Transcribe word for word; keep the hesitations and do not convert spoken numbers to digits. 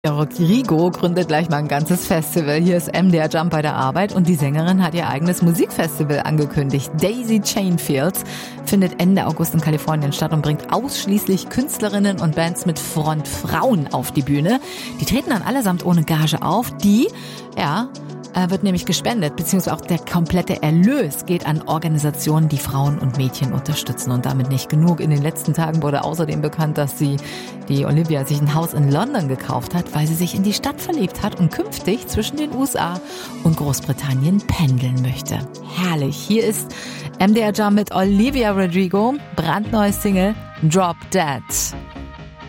Rodrigo gründet gleich mal ein ganzes Festival. Hier ist M D R Jump bei der Arbeit und die Sängerin hat ihr eigenes Musikfestival angekündigt. Daisy Chainfields findet Ende August in Kalifornien statt und bringt ausschließlich Künstlerinnen und Bands mit Frontfrauen auf die Bühne. Die treten dann allesamt ohne Gage auf. Die, ja, wird nämlich gespendet, beziehungsweise auch der komplette Erlös geht an Organisationen, die Frauen und Mädchen unterstützen. Und damit nicht genug. In den letzten Tagen wurde außerdem bekannt, dass sie, die Olivia, sich ein Haus in London gekauft hat, weil sie sich in die Stadt verliebt hat und künftig zwischen den U S A und Großbritannien pendeln möchte. Herrlich. Hier ist M D R Jump mit Olivia Rodrigo, brandneues Single Drop Dead.